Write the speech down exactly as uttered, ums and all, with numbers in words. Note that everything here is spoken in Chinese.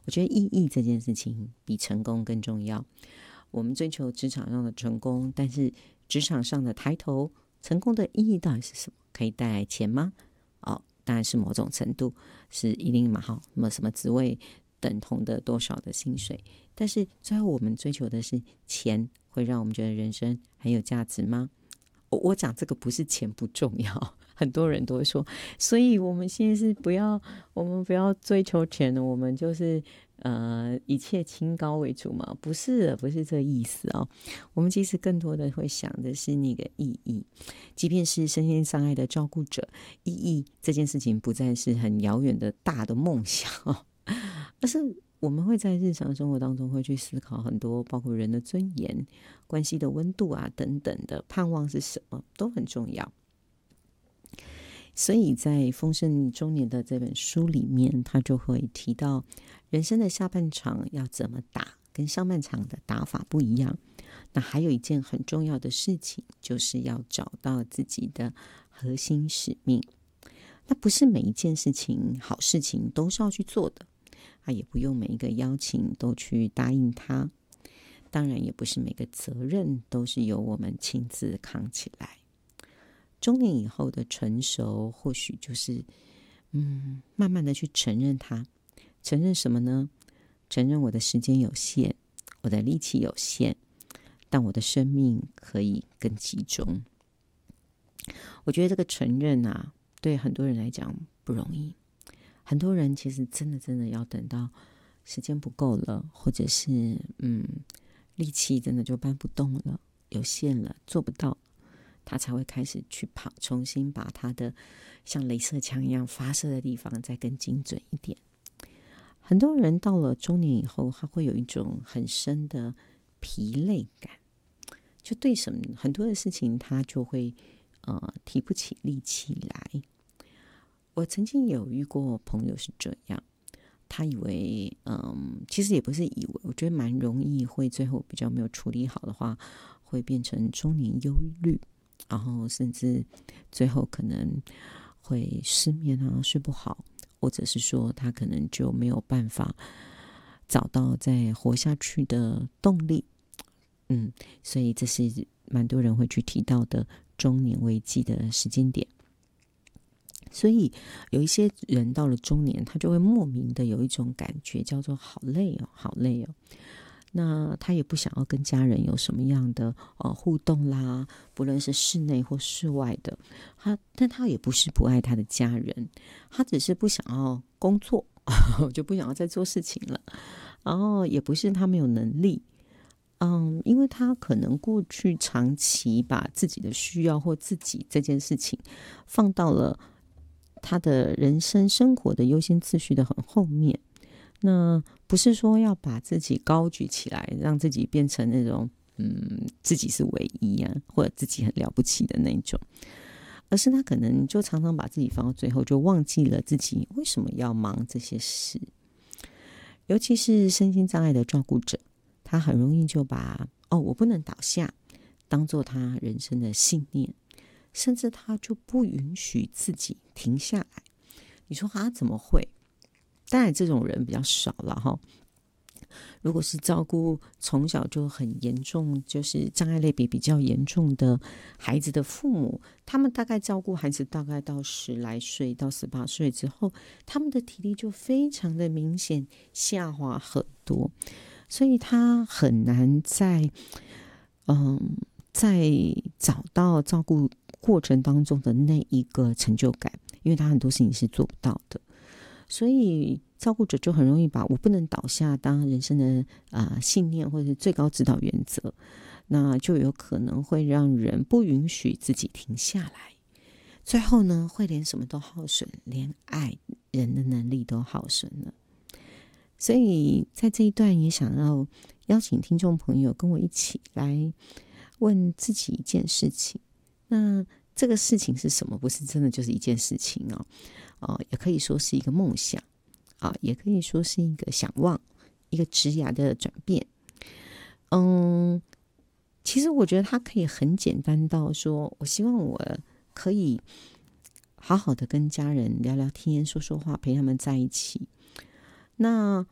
我觉得意义这件事情比成功更重要。我们追求职场上的成功，但是职场上的抬头，成功的意义到底是什么？可以带来钱吗？哦，当然是某种程度，是一定嘛，好，那么什么职位等同的多少的薪水？但是最后我们追求的是钱，会让我们觉得人生很有价值吗？我我讲这个不是钱不重要，很多人都会说，所以我们现在是不要，我们不要追求钱了，我们就是呃一切清高为主嘛？不是的，不是这意思哦。我们其实更多的会想的是那个意义，即便是身心障碍的照顾者，意义这件事情不再是很遥远的大的梦想哦，而是我们会在日常生活当中会去思考很多，包括人的尊严、关系的温度啊等等的，盼望是什么都很重要。所以在《丰盛中年》的这本书里面，他就会提到人生的下半场要怎么打，跟上半场的打法不一样。那还有一件很重要的事情，就是要找到自己的核心使命。那不是每一件事情、好事情都是要去做的，啊，也不用每一个邀请都去答应他。当然，也不是每个责任都是由我们亲自扛起来。中年以后的成熟，或许就是嗯，慢慢的去承认它。承认什么呢？承认我的时间有限，我的力气有限，但我的生命可以更集中。我觉得这个承认啊，对很多人来讲不容易。很多人其实真的真的要等到时间不够了，或者是嗯力气真的就搬不动了，有限了，做不到，他才会开始去跑，重新把他的像镭射枪一样发射的地方再更精准一点。很多人到了中年以后，他会有一种很深的疲累感，就对什么很多的事情他就会呃提不起力气来。我曾经有遇过朋友是这样，他以为嗯，其实也不是以为，我觉得蛮容易会最后比较没有处理好的话，会变成中年忧虑，然后甚至最后可能会失眠啊，睡不好，或者是说他可能就没有办法找到再活下去的动力。嗯，所以这是蛮多人会去提到的中年危机的时间点。所以有一些人到了中年，他就会莫名的有一种感觉叫做好累哦，好累哦。那他也不想要跟家人有什么样的呃互动啦，不论是室内或室外的。他，但他也不是不爱他的家人，他只是不想要工作，就不想要再做事情了。然后也不是他没有能力，嗯，因为他可能过去长期把自己的需要或自己这件事情放到了他的人生生活的优先次序的很后面。那不是说要把自己高举起来，让自己变成那种嗯自己是唯一啊，或者自己很了不起的那种，而是他可能就常常把自己放到最后，就忘记了自己为什么要忙这些事。尤其是身心障碍的照顾者，他很容易就把哦我不能倒下当做他人生的信念，甚至他就不允许自己停下来。你说他怎么会？当然这种人比较少了哈。如果是照顾从小就很严重，就是障碍类别比较严重的孩子的父母，他们大概照顾孩子大概到十来岁到十八岁之后，他们的体力就非常的明显下滑很多，所以他很难在嗯在找到照顾过程当中的那一个成就感，因为他很多事情是做不到的。所以照顾者就很容易把我不能倒下当人生的、呃、信念或者是最高指导原则，那就有可能会让人不允许自己停下来，最后呢会连什么都耗损，连爱人的能力都耗损了。所以在这一段也想要邀请听众朋友跟我一起来问自己一件事情，那这个事情是什么？不是真的就是一件事情哦，哦，也可以说是一个梦想啊，也可以说是一个想望，一个职涯的转变。嗯，其实我觉得它可以很简单到说，我希望我可以好好的跟家人聊聊天、说说话，陪他们在一起。那